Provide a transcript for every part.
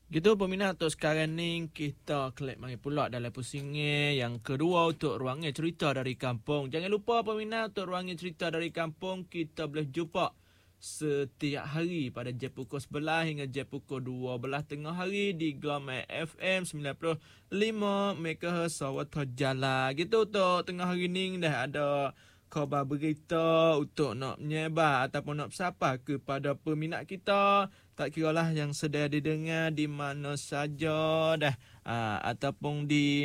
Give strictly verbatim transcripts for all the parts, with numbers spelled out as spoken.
Gitu peminat, untuk sekarang ni kita kelak mari pula dalam pusingan yang kedua untuk ruangan cerita dari kampung. Jangan lupa peminat, untuk ruangan cerita dari kampung kita boleh jumpa setiap hari pada jam pukul sebelas hingga jam pukul dua belas tengah hari di Glamour F M sembilan puluh lima megahertz Sawata Jala. Gitu untuk tengah hari ni dah ada khabar berita untuk nak menyebar ataupun nak bersapa kepada peminat kita. Tak kiralah yang sedang didengar di mana saja dah, aa, ataupun di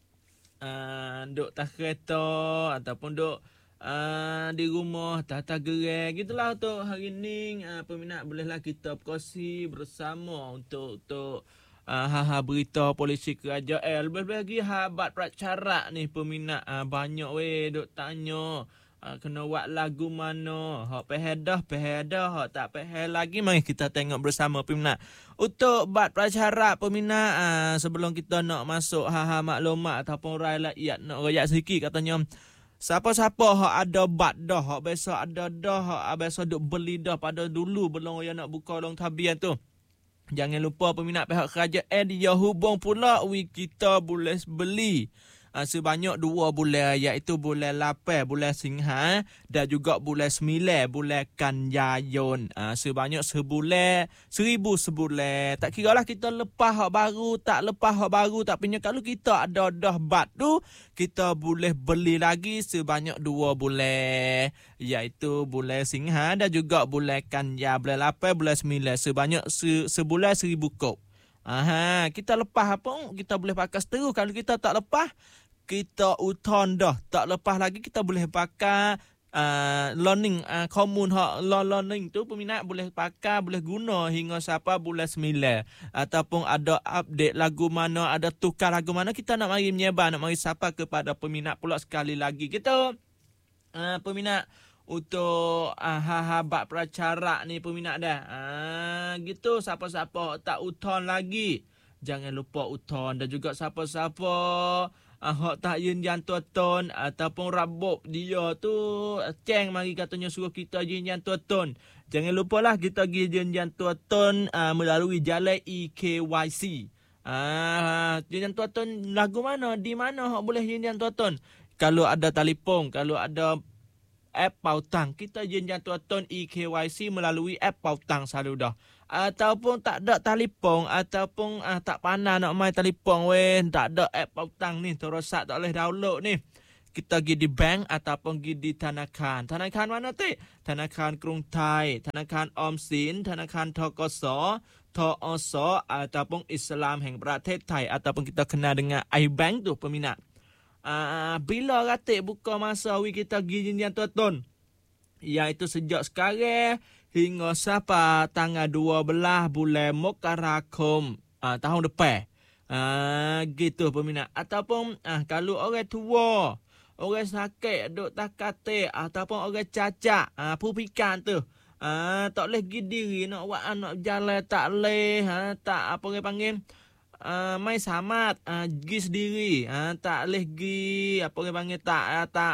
aa, duk tak kereta ataupun duk aa, di rumah tata gerai. Gitulah untuk hari ni, aa, peminat bolehlah kita berkongsi bersama untuk untuk aa, ha-ha berita polisi kerajaan. Lebih-lebih lagi habat pracara ni peminat, aa, banyak weh duk tanya Ha, kena buat lagu mana. Hak peheh dah, peheh dah. Hak tak peheh lagi, mari kita tengok bersama peminat. Untuk bat prasyarat peminat, ha, sebelum kita nak masuk ha-ha maklumat ataupun rakyat nak rakyat sikit katanya. Siapa-siapa hak ada bat dah, hak biasa ada dah, hak biasa duk beli dah pada dulu belum yang nak buka long tabian tu. Jangan lupa peminat pihak kerajaan dia hubung pula wi kita boleh beli Uh, sebanyak dua bulan, iaitu bulan lapan bulan Singha dan juga bulan sembilan bulan Kanyayon. Uh, sebanyak sebulan, seribu sebulan. Tak kira lah kita lepas hak baru, tak lepas hak baru, tak punya. Kalau kita ada dah bat tu, kita boleh beli lagi sebanyak dua bulan, iaitu bulan Singha dan juga bulan Kanya, bulan lapan bulan sembilan, sebanyak se- sebulan seribu kop. Aha, kita lepas apa, kita boleh pakai seterus. Kalau kita tak lepas, kita uton dah. Tak lepas lagi, kita boleh pakai uh, learning, uh, common hak learning tu peminat boleh pakai, boleh guna hingga sampai bulan sembilan. Ataupun ada update lagu mana, ada tukar lagu mana, kita nak mari menyebar, nak mari sapa kepada peminat pula sekali lagi. Kita uh, peminat untuk uh, hahabat pracara ni peminat dah. Ah, gitu, siapa-siapa tak uton lagi, jangan lupa uton. Dan juga siapa-siapa uh, hak tak yin-yan tuan-tuan ataupun rabuk dia tu ceng mari katanya suruh kita yin-yan tuan-tuan. Jangan lupalah kita pergi yin-yan tuan-tuan uh, melalui jalan E K Y C. Ah, yin-yan tuan-tuan lagu mana, di mana hak boleh yin-yan tuan-tuan? Kalau ada telefon, kalau ada app pautang, kita yin-yan tuan-tuan E K Y C melalui app pautang selalu dah. Ataupun tak ada telefon, ataupun ah, tak pandai nak main telefon weh, tak ada app pautang ni, terosak tak boleh download ni. Kita pergi di bank ataupun pergi di tanakan. Tanakan mana tu? Tanakan Krung Thai, Tanakan Omsin, Tanakan Thakoso, Thaoso ataupun Islam Heng Pratet Thai, ataupun kita kenal dengan iBank tu peminat. Uh, bila ratik buka masa wi kita pergi yin-yan tuan-tuan, iaitu sejak sekarang hingga sampai tanggal dua belas bulan Mokarakom uh, tahun depan. Uh, gitu peminat. Ataupun uh, kalau orang tua, orang sakit, duk takate, ataupun orang cacat, uh, pupikan tu, uh, tak boleh pergi diri, nak buat anak jalan tak boleh, uh, tak apa orang panggil, Uh, mai samat, uh, pergi sendiri, uh, tak boleh pergi, apa orang panggil, tak uh, tak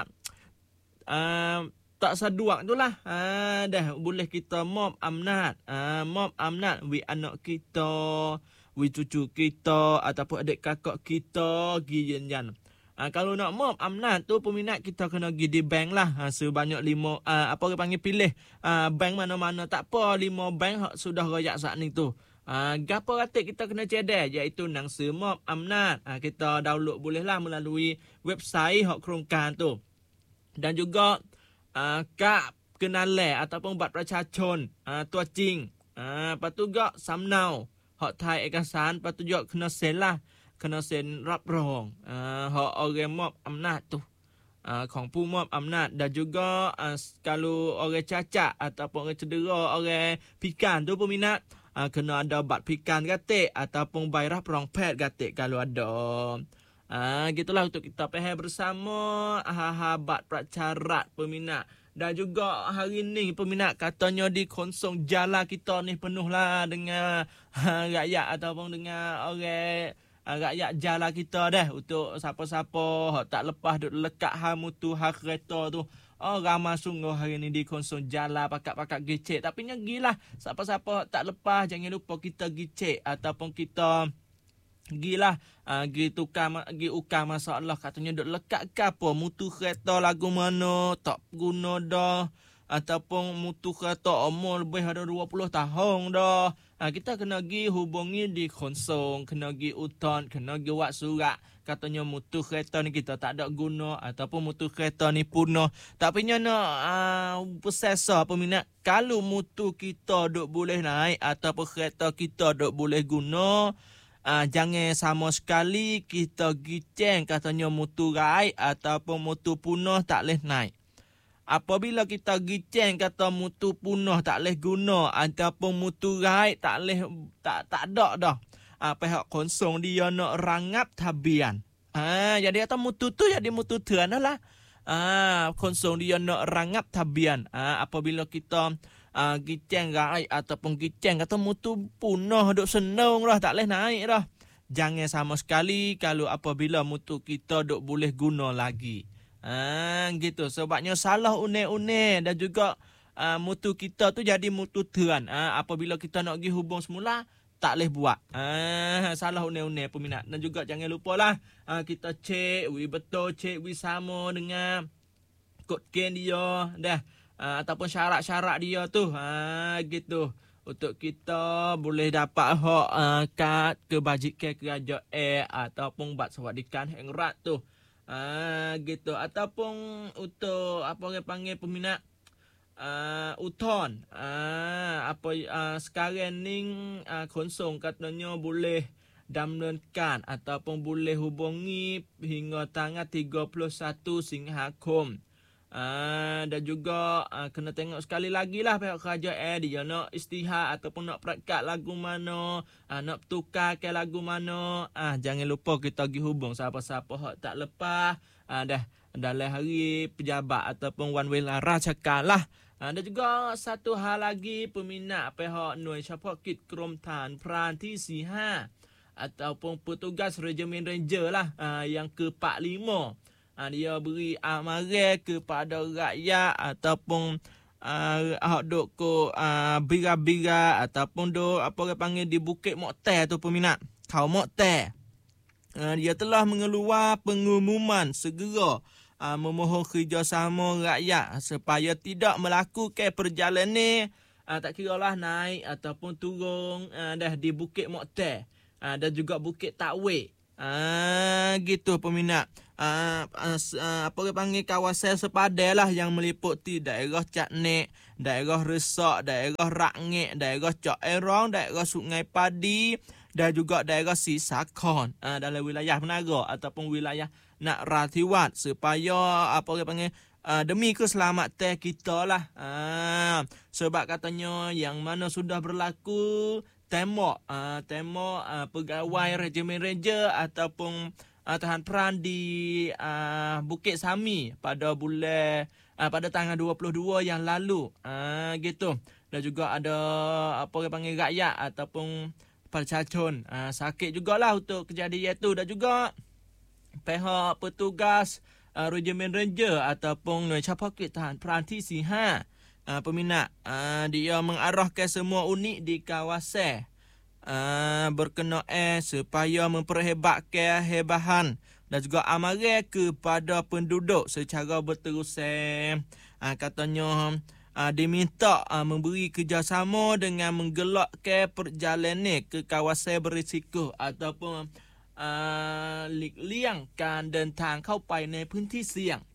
uh, tak seduak tu lah. Uh, dah boleh kita mob amnat, uh, mob amnat wi anak kita, wi cucu kita ataupun adik kakak kita pergi yin-yan. Uh, kalau nak mob amnat tu peminat, kita kena pergi di bank lah, uh, sebanyak lima, uh, apa orang panggil, pilih uh, bank mana-mana, tak apa, lima bank hak sudah royak saat ni tu. Ah, uh, gapo ratik kita kena cedek, iaitu nang semop amnat. Ah, uh, kita download bolehlah melalui website hak kerongkan tu. Dan juga ah uh, kad kenalan ataupun bat pracachon, ah uh, tua cing. Ah, uh, patu juga samnau hak thai ekasan, patu juga kena sen lah, kena sen rap rong. Ah, uh, hak orang mop amnat tu. Uh, ของผู้มอบอำนาจ dan juga uh, kalau orang cacat ataupun orang cedera, orang pikan tu peminat, uh, kena ada bat pikan gatik ataupun bai rap rong pet gatik kalau ada. Uh, gitulah untuk kita faham bersama ha bat pracarat peminat. Dan juga hari ni peminat katanya di konsong jala kita ni penuh lah dengan uh, rakyat ataupun dengan orang Uh, rakyat jala kita dah. Untuk siapa-siapa hak tak lepas duk lekat ha mutu ha kereta tu, Oh, ramai sungguh hari ni di konsol jalan pakat-pakat gicek. Tapi nya gilah. Siapa-siapa tak lepas, jangan lupa kita gicek. Ataupun kita gilah. Uh, gi tukar, gi ukar masalah. Katanya duk lekat ke apa. Mutu kereta lagu mana. Tak guna dah. Ataupun mutu kereta umur lebih ada dua puluh tahun dah. Ha, kita kena pergi hubungi di konsong, kena pergi uton, kena pergi buat surat. Katanya mutu kereta ni kita tak ada guna ataupun mutu kereta ni punah. Tapi nya nak uh, persesa peminat, kalau mutu kita duk boleh naik ataupun kereta kita duk boleh guna, uh, jangan sama sekali kita giceng katanya mutu raib ataupun mutu punah tak boleh naik. Apabila kita giceng kata mutu punah tak boleh guna ataupun mutu raib tak boleh tak tak ada dah. Ah, pihak konsong dia nak rangap tabian. Ah, jadi kata mutu tu jadi mutu tuan lah. Ah, konsong dia nak rangap tabian. Ah, apabila kita ah, giceng raib ataupun giceng kata mutu punah duk senang dah tak boleh naik dah. Jangan sama sekali kalau apabila mutu kita duk boleh guna lagi. Ah, gitu. Sebabnya salah une-une dan juga uh, mutu kita tu jadi mutu tuan. Ah, apabila kita nak pergi hubung semula, tak boleh buat. Ah, salah une-une peminat. Dan juga jangan lupalah ah, kita cek, we betul, cek we sama dengan kod ken dia dah. Ah, ataupun syarat-syarat dia tu. Ah, gitu. Untuk kita boleh dapat hak uh, kad kebajikan kerajaan ataupun bat sawadikan yang erat tu. Ah, gitu. Ataupun untuk apa orang panggil peminat uh, uton. Ah, apa uh, sekarang ni uh, konsong katanya boleh damlenkan ataupun boleh hubungi hingga tanggal tiga puluh satu Singhakum. Ah, dan juga ah, kena tengok sekali lagi lah pihak kerajaan dia nak istihad ataupun nak perekat lagu mana, ah, nak tukar ke lagu mana. Ah, jangan lupa kita pergi hubung siapa-siapa hak tak lepas ah, dah dalam hari pejabat ataupun one way lara cakap lah. Ah, dan juga satu hal lagi peminat pihak Hnuai Syapakit Keromtan Pran T C H ataupun petugas Regimen Ranger lah ah, yang ke empat puluh lima. Ha, dia beri amaran kepada rakyat ataupun uh, hak duk ke uh, bira-bira ataupun duk apa orang panggil di Bukit Moktai tu peminat. Kau Moktai. Uh, dia telah mengeluar pengumuman segera uh, memohon kerjasama rakyat supaya tidak melakukan perjalanan uh, tak kira lah naik ataupun turun uh, dah di Bukit Moktai uh, dan juga Bukit Takwik. Ah, gitu peminat. Ah, ah, apa orang panggil kawasan sepadan lah yang meliputi daerah Caknek, daerah Resak, daerah Rakngek, daerah Cak Erong, daerah Sungai Padi dan juga daerah Sisakon. Ah, dalam wilayah Menara ataupun wilayah Nak Ratiwat supaya apa orang panggil Uh, demi keselamatan kita lah. Uh, sebab katanya yang mana sudah berlaku tembak uh, tembak uh, pegawai Regimen Ranger ataupun uh, tahan peran di uh, Bukit Sami pada bulan uh, pada tanggal dua puluh dua yang lalu. Uh, gitu. Dan juga ada apa orang panggil rakyat ataupun pelacun uh, sakit jugalah untuk kejadian itu. Dan juga pihak petugas Uh, Regimen Ranger ataupun Hnuai Syapakit Tahan Peran T C H uh, peminat uh, dia mengarahkan semua unit di kawasan uh, berkenaan supaya memperhebatkan hebahan dan juga amaran kepada penduduk secara berterusan. Uh, katanya uh, diminta uh, memberi kerjasama dengan menggelakkan perjalanan ke kawasan berisiko ataupun Uh, หลีกเลี่ยงการเดินทางเข้าไปในพื้นที่เสี่ยง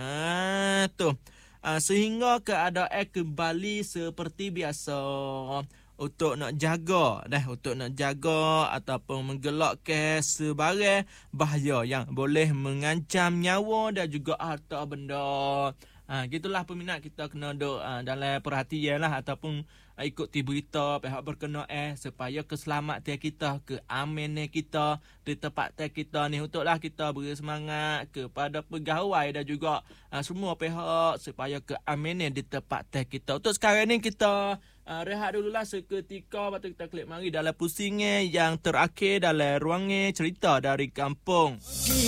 uh, tuh. Uh, sehingga keadaan kembali seperti biasa untuk nak jaga dah untuk nak jaga ataupun menggelakkan sebarang bahaya yang boleh mengancam nyawa dan juga harta benda. Ha, gitulah peminat kita kena duk uh, dalam perhatian lah ataupun uh, ikuti berita pihak berkenaan supaya keselamatan kita, keamanan kita di tempat kita ni untuklah kita beri semangat kepada pegawai dan juga uh, semua pihak supaya keamanan di tempat kita. Untuk sekarang ni kita uh, rehat dululah seketika, lepas tu kita klik mari dalam pusingnya yang terakhir dalam ruangnya cerita dari kampung.